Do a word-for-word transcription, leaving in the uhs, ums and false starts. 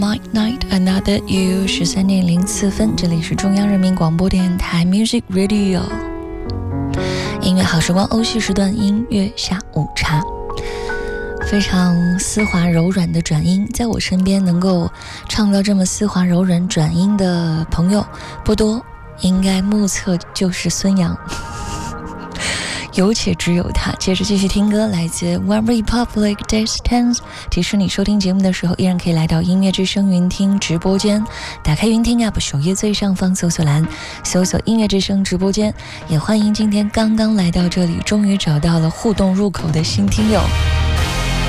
Midnight Another You 十三点零四分，这里是中央人民广播电台 Music Radio 音乐好时光欧系时段音乐下午茶。非常丝滑柔软的转音，在我身边能够唱到这么丝滑柔软转音的朋友不多，应该目测就是孙杨，有且只有他。接着继续听歌，来自 One Republic Distance。 提示你收听节目的时候依然可以来到音乐之声云听直播间，打开云听 App 首页最上方搜索栏，搜索音乐之声直播间。也欢迎今天刚刚来到这里终于找到了互动入口的新听友。